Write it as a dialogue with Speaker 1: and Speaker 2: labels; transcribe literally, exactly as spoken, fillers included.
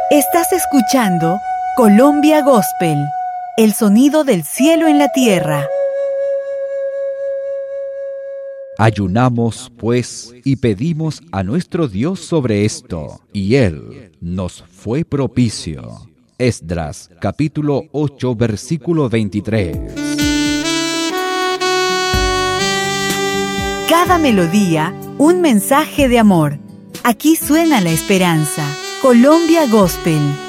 Speaker 1: Estás escuchando Colombia Gospel, el sonido del cielo en la tierra.
Speaker 2: Ayunamos, pues, y pedimos a nuestro Dios sobre esto, y Él nos fue propicio. Esdras, capítulo ocho, versículo veintitrés.
Speaker 1: Cada melodía, un mensaje de amor. Aquí suena la esperanza. Colombia Gospel.